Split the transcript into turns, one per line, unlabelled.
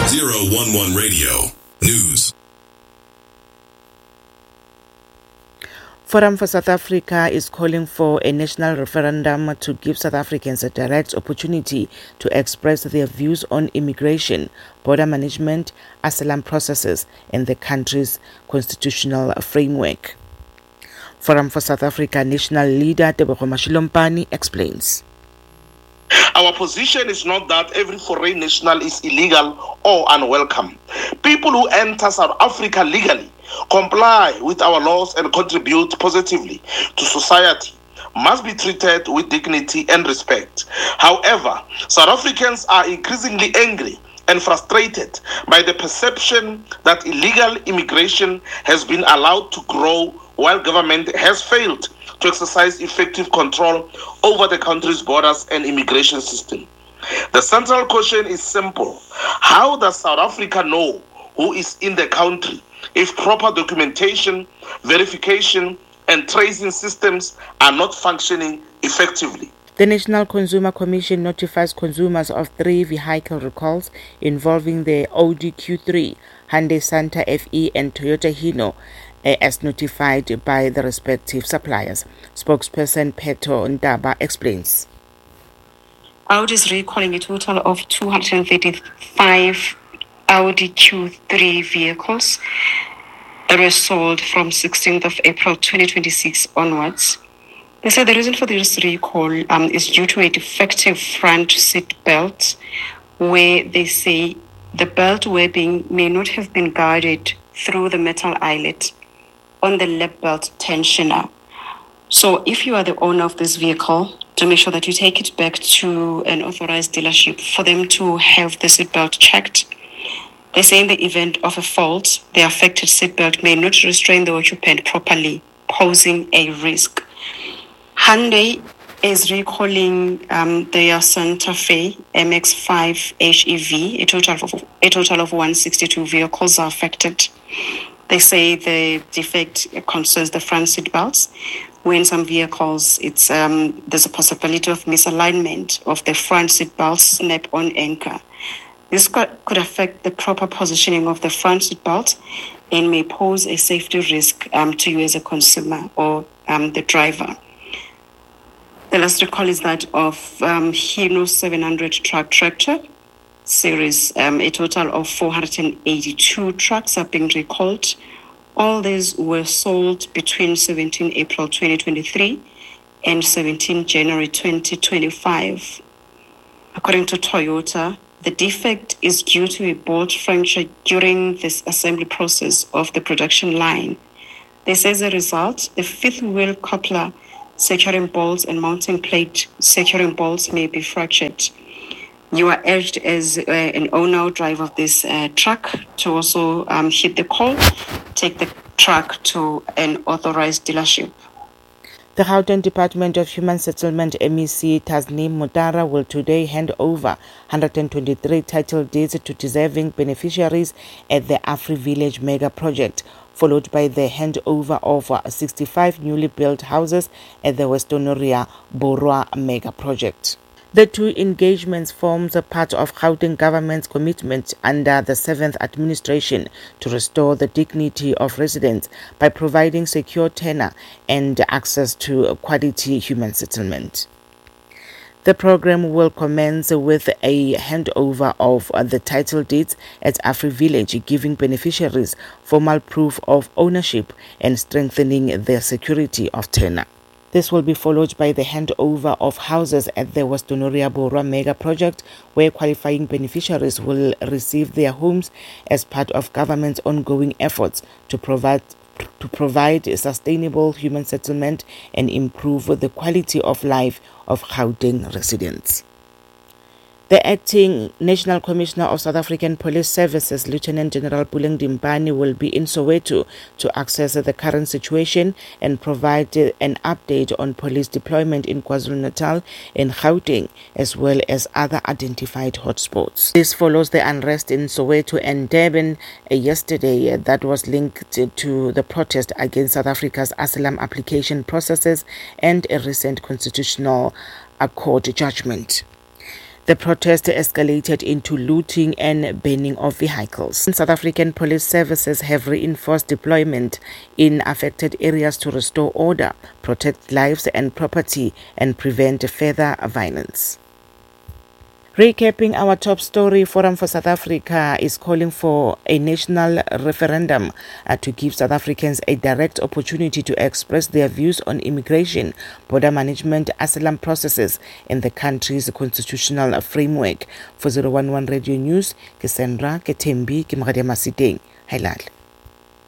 011 Radio News.
Forum for South Africa is calling for a national referendum to give South Africans a direct opportunity to express their views on immigration, border management, asylum processes, and the country's constitutional framework. Forum for South Africa national leader Tebogo Mashilompane explains.
Our position is not that every foreign national is illegal or unwelcome. People who enter South Africa legally, comply with our laws and contribute positively to society must be treated with dignity and respect. However, South Africans are increasingly angry and frustrated by the perception that illegal immigration has been allowed to grow while government has failed to exercise effective control over the country's borders and immigration system. The central question is simple. How does South Africa know who is in the country if proper documentation, verification, and tracing systems are not functioning effectively?
The National Consumer Commission notifies consumers of 3 vehicle recalls involving the Audi Q3, Hyundai Santa Fe, and Toyota Hino, as notified by the respective suppliers. Spokesperson Peto Ndaba explains.
Audi is recalling a total of 235 Audi Q3 vehicles that were sold from 16th of April 2026 onwards. They said the reason for this recall is due to a defective front seat belt, where they say the belt webbing may not have been guarded through the metal eyelet on the lap belt tensioner. So if you are the owner of this vehicle, to make sure that you take it back to an authorized dealership for them to have the seatbelt checked. They say in the event of a fault, the affected seatbelt may not restrain the occupant properly, posing a risk. Hyundai is recalling their Santa Fe MX-5 HEV. A total of 162 vehicles are affected. They say the defect concerns the front seat belts. When some vehicles, there's a possibility of misalignment of the front seat belt snap-on anchor. This could affect the proper positioning of the front seat belt and may pose a safety risk to you as a consumer or the driver. The last recall is that of Hino 700 truck tractor series. A total of 482 trucks are being recalled. All these were sold between 17 April 2023 and 17 January 2025. According to Toyota, the defect is due to a bolt fracture during this assembly process of the production line. They say as a result, the fifth wheel coupler securing bolts and mounting plate securing bolts may be fractured. You are urged as an owner or driver of this truck to also hit the call, take the truck to an authorized dealership.
The Gauteng Department of Human Settlement MEC Tasneem Mutara will today hand over 123 title deeds to deserving beneficiaries at the Afri Village mega project, followed by the handover of 65 newly built houses at the Westonoria Borwa mega project. The two engagements forms a part of Gauteng government's commitment under the 7th administration to restore the dignity of residents by providing secure tenure and access to quality human settlement. The program will commence with a handover of the title deeds at Afri Village, giving beneficiaries formal proof of ownership and strengthening their security of tenure. This will be followed by the handover of houses at the Westonoria Borwa mega project, where qualifying beneficiaries will receive their homes as part of government's ongoing efforts to provide sustainable human settlement and improve the quality of life of Gauteng residents. The acting National Commissioner of South African Police Services, Lieutenant General Puleng Dimpane, will be in Soweto to assess the current situation and provide an update on police deployment in KwaZulu-Natal and Gauteng, as well as other identified hotspots. This follows the unrest in Soweto and Durban yesterday that was linked to the protest against South Africa's asylum application processes and a recent constitutional court judgment. The protest escalated into looting and burning of vehicles. South African police services have reinforced deployment in affected areas to restore order, protect lives and property, and prevent further violence. Recapping our top story, Forum for South Africa is calling for a national referendum to give South Africans a direct opportunity to express their views on immigration, border management, asylum processes in the country's constitutional framework. For 011 Radio News, Cassandra Ketembi, Kimradia Masiteng, Hailal.